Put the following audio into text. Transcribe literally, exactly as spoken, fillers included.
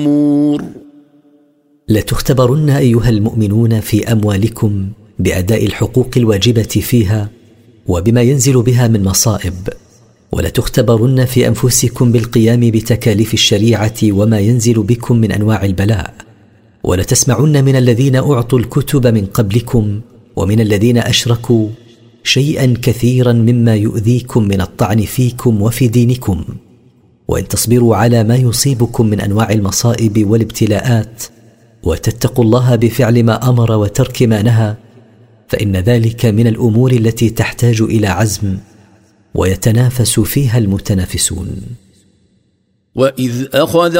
لتختبرن أيها المؤمنون في أموالكم بأداء الحقوق الواجبة فيها وبما ينزل بها من مصائب، ولتختبرن في أنفسكم بالقيام بتكاليف الشريعة وما ينزل بكم من أنواع البلاء، ولتسمعن من الذين أعطوا الكتب من قبلكم ومن الذين أشركوا شيئا كثيرا مما يؤذيكم من الطعن فيكم وفي دينكم، وإن تصبروا على ما يصيبكم من أنواع المصائب والابتلاءات وتتقوا الله بفعل ما أمر وترك ما نهى، فإن ذلك من الأمور التي تحتاج إلى عزم ويتنافس فيها المتنافسون. وإذ أخذ